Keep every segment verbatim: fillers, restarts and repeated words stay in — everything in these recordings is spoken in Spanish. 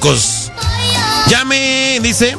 chavorrucos. Llame, dice...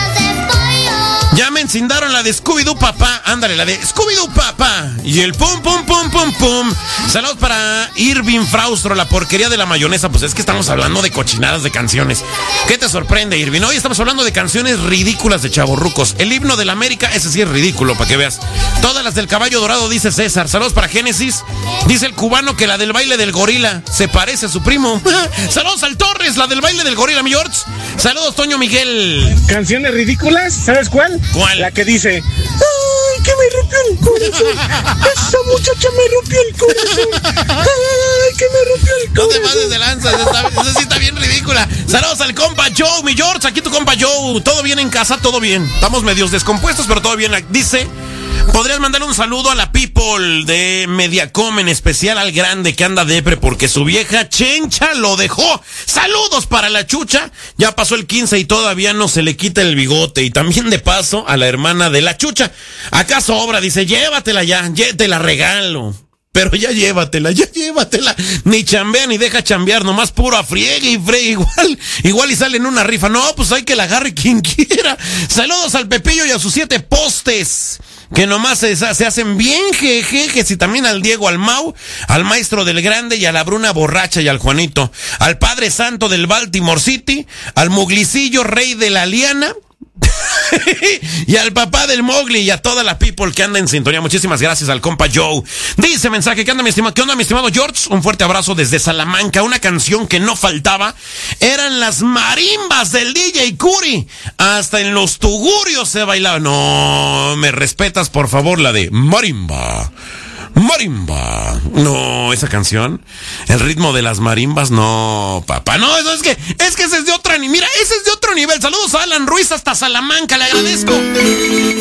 Ya me encindaron la de Scooby-Doo papá. Ándale, la de Scooby-Doo papá. Y el pum, pum, pum, pum, pum. Saludos para Irving Fraustro, la porquería de la mayonesa. Pues es que estamos hablando de cochinadas de canciones. ¿Qué te sorprende, Irving? Hoy estamos hablando de canciones ridículas de chavorrucos. El himno de la América, ese sí es ridículo, para que veas. Todas las del caballo dorado, dice César. Saludos para Génesis. Dice el cubano que la del baile del gorila se parece a su primo. Saludos al Torres, la del baile del gorila, mi George. Saludos, Toño Miguel. ¿Canciones ridículas? ¿Sabes cuál? ¿Cuál? La que dice: ¡ay, que me rompió el corazón! ¡Esa muchacha me rompió el corazón! ¡Ay, que me rompió el corazón! No te pases de lanza, esa, esa sí está bien ridícula. Saludos al compa Joe, mi George, aquí tu compa Joe. ¿Todo bien en casa? Todo bien. Estamos medios descompuestos, pero todo bien. Dice... ¿Podrías mandar un saludo a la people de Mediacom, en especial al grande que anda depre porque su vieja Chencha lo dejó? Saludos para la Chucha. Ya pasó el quince y todavía no se le quita el bigote. Y también de paso a la hermana de la Chucha. Acá sobra, dice, llévatela ya, ya te la regalo. Pero ya llévatela, ya llévatela. Ni chambea ni deja chambear, nomás puro a friegue y friegue. Igual, igual y sale en una rifa. No, pues hay que la agarre quien quiera. Saludos al Pepillo y a sus siete postes, que nomás se, se hacen bien jejejes, y también al Diego, al Mau, al maestro del grande y a la Bruna borracha y al Juanito, al Padre Santo del Baltimore City, al Muglicillo, rey de la liana, y al papá del Mowgli y a toda la people que anda en sintonía. Muchísimas gracias al compa Joe. Dice mensaje, ¿qué onda mi estimado? ¿Qué onda mi estimado George? Un fuerte abrazo desde Salamanca. Una canción que no faltaba eran las marimbas del D J Curi. Hasta en los tugurios se bailaba. No, me respetas por favor la de marimba. Marimba. No, esa canción, el ritmo de las marimbas, no, papá. No, eso es que, es que ese es de otra, mira, ese es de otro nivel. Saludos a Alan Ruiz hasta Salamanca, le agradezco.